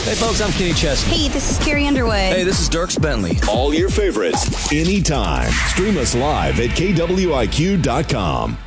Hey, folks, I'm Kenny Chesney. Hey, this is Carrie Underwood. Hey, this is Dierks Bentley. All your favorites, anytime. Stream us live at KWIQ.com.